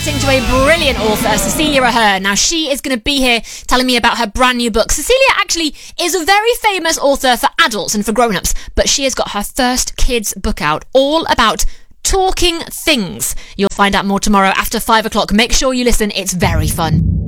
chatting to a brilliant author, Cecilia Ahern. Now, she is going to be here telling me about her brand new book. Cecilia actually is a very famous author for adults and for grown-ups, but she has got her first kids book out, all about talking things. You'll find out more tomorrow after 5 o'clock. Make sure you listen. It's very fun.